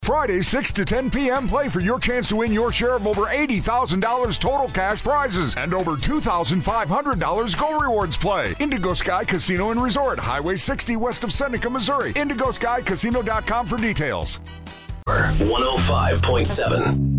Friday, 6 to 10 p.m. Play for your chance to win your share of over $80,000 total cash prizes and over $2,500 Go Rewards Play. Indigo Sky Casino and Resort, Highway 60 west of Seneca, Missouri. IndigoSkyCasino.com for details. 105.7.